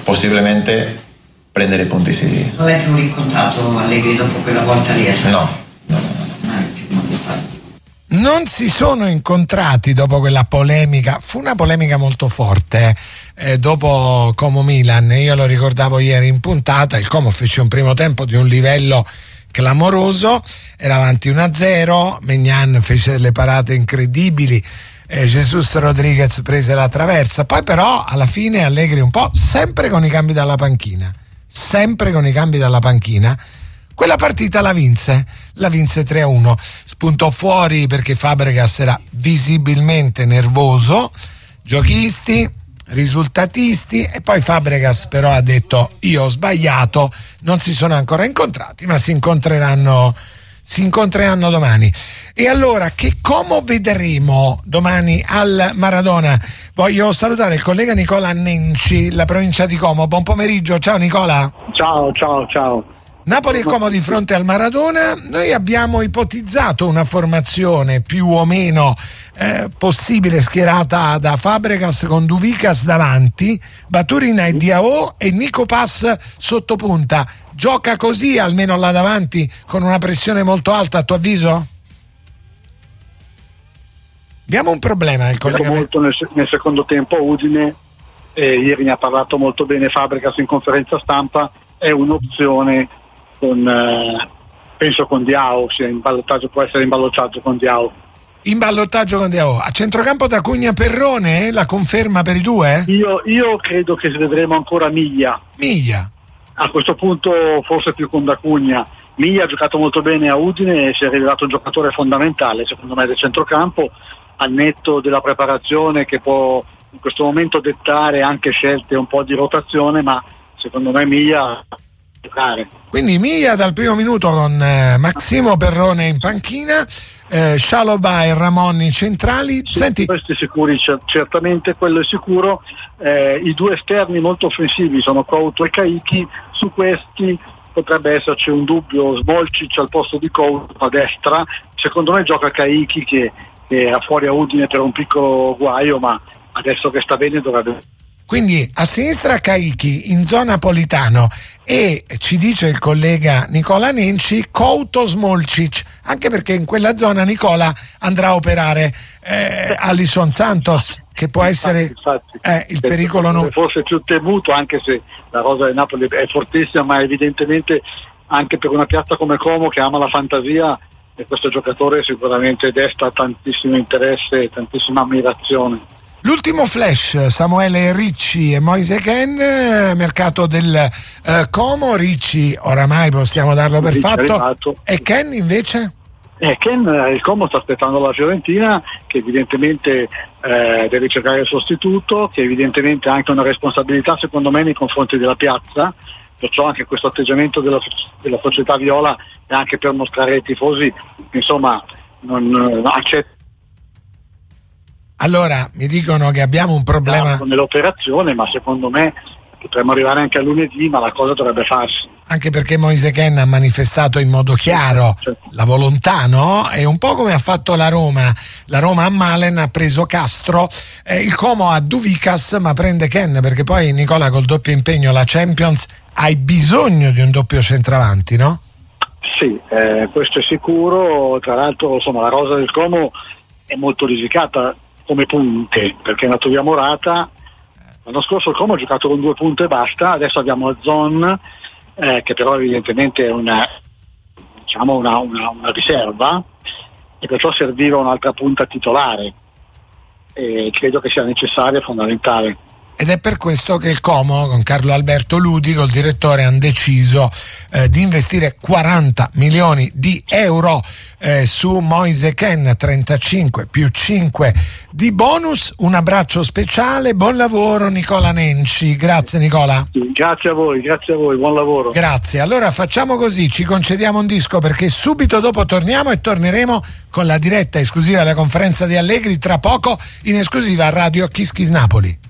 possibilmente prendere punti sì. Non è più rincontrato Allegri dopo quella volta lì? No. Non si sono incontrati dopo quella polemica, fu una polemica molto forte dopo Como Milan, io lo ricordavo ieri in puntata, il Como fece un primo tempo di un livello clamoroso, era avanti 1-0, Maignan fece delle parate incredibili, Jesus Rodriguez prese la traversa, poi però alla fine Allegri un po' sempre con i cambi dalla panchina, quella partita la vinse 3-1, spuntò fuori perché Fabregas era visibilmente nervoso, giochisti, risultatisti, e poi Fabregas però ha detto io ho sbagliato, non si sono ancora incontrati ma si incontreranno domani. E allora che Como vedremo domani al Maradona? Voglio salutare il collega Nicola Nenci, la provincia di Como. Buon pomeriggio, ciao Nicola. Ciao. Napoli e Como di fronte al Maradona. Noi abbiamo ipotizzato una formazione più o meno possibile schierata da Fabregas con Douvikas davanti, Baturina e Diao e Nico Pass sotto punta. Gioca così almeno là davanti con una pressione molto alta, a tuo avviso? Abbiamo un problema nel collegamento. Molto nel secondo tempo Udine, ieri ne ha parlato molto bene Fabregas in conferenza stampa, è un'opzione penso con Diao, sia in ballottaggio, può essere in ballottaggio con Diao. In ballottaggio con Diao. A centrocampo da Cugna Perrone, la conferma per i due? Io credo che vedremo ancora Miglia. A questo punto forse più con D'Acugna. Miglia ha giocato molto bene a Udine e si è rivelato un giocatore fondamentale secondo me del centrocampo, al netto della preparazione che può in questo momento dettare anche scelte un po' di rotazione, ma secondo me Miglia giocare. Quindi Miglia dal primo minuto con Maximo Perrone in panchina, Scialoba e Ramon centrali. Sì, senti, questi sicuri, certamente quello è sicuro. I due esterni molto offensivi sono Couto e Caicchi, su questi potrebbe esserci un dubbio. Smolcic al posto di Couto a destra, secondo me gioca Caicchi che era fuori a Udine per un piccolo guaio, ma adesso che sta bene dovrebbe. Quindi a sinistra Caicchi, in zona Politano, e ci dice il collega Nicola Nenci, Couto Smolcic, anche perché in quella zona Nicola andrà a operare Alisson Santos, che può essere il pericolo forse più temuto, anche se la rosa del Napoli è fortissima, ma evidentemente anche per una piazza come Como che ama la fantasia, e questo giocatore sicuramente desta tantissimo interesse e tantissima ammirazione. L'ultimo flash, Samuele Ricci e Moise Kean, mercato del Como. Ricci oramai possiamo darlo per fatto, e Kean invece? Kean, il Como sta aspettando la Fiorentina, che evidentemente deve cercare il sostituto, che evidentemente ha anche una responsabilità secondo me nei confronti della piazza, perciò anche questo atteggiamento della società viola è anche per mostrare ai tifosi, insomma, non accetta. Allora, mi dicono che abbiamo un problema nell'operazione, ma secondo me potremmo arrivare anche a lunedì, ma la cosa dovrebbe farsi. Anche perché Moise Kean ha manifestato in modo chiaro la volontà, no? È un po' come ha fatto la Roma. La Roma a Malen ha preso Castro, il Como ha Douvikas, ma prende Kean, perché poi Nicola col doppio impegno la Champions hai bisogno di un doppio centravanti, no? Sì, questo è sicuro. Tra l'altro, insomma, la rosa del Como è molto risicata come punte, perché è andato via Morata. L'anno scorso il Como ha giocato con 2 punte e basta, adesso abbiamo Azzon, che però evidentemente è una riserva, e perciò serviva un'altra punta titolare, e credo che sia necessaria e fondamentale. Ed è per questo che il Como, con Carlo Alberto Ludi, col direttore, hanno deciso di investire 40 milioni di euro su Moise Kean, 35 più 5 di bonus. Un abbraccio speciale, buon lavoro Nicola Nenci. Grazie Nicola. Grazie a voi, buon lavoro. Grazie. Allora facciamo così, ci concediamo un disco, perché subito dopo torniamo e torneremo con la diretta esclusiva della conferenza di Allegri, tra poco in esclusiva a Radio Kiss Kiss Napoli.